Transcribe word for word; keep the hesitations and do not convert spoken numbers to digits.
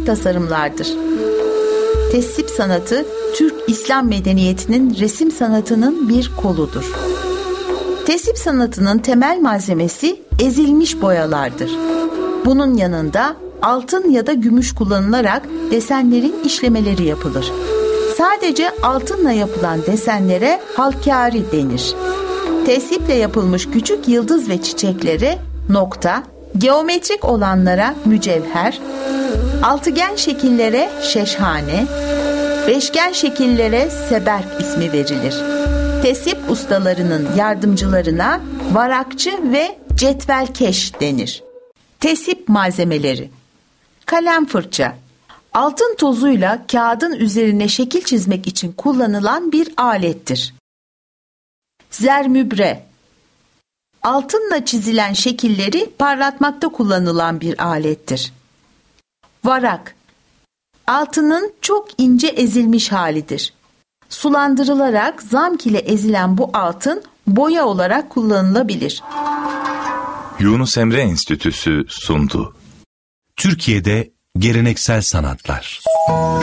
geometrik tasarımlardır. Tesip sanatı, Türk İslam medeniyetinin resim sanatının bir koludur. Tesip sanatının temel malzemesi ezilmiş boyalardır. Bunun yanında altın ya da gümüş kullanılarak desenlerin işlemeleri yapılır. Sadece altınla yapılan desenlere halkâri denir. Tesiple yapılmış küçük yıldız ve çiçeklere nokta, geometrik olanlara mücevher, altıgen şekillere şeşhane, beşgen şekillere seberk ismi verilir. Tesip ustalarının yardımcılarına varakçı ve cetvelkeş denir. Tesip malzemeleri: kalem fırça, altın tozuyla kağıdın üzerine şekil çizmek için kullanılan bir alettir. Zermübre, altınla çizilen şekilleri parlatmakta kullanılan bir alettir. Varak, altının çok ince ezilmiş halidir. Sulandırılarak zamk ile ezilen bu altın boya olarak kullanılabilir. Yunus Emre Enstitüsü sundu. Türkiye'de geleneksel sanatlar.